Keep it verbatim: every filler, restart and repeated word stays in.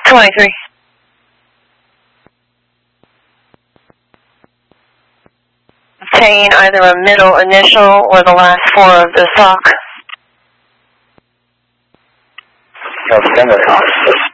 twenty-three. Obtain either a middle initial or the last four of the sock. No, send it.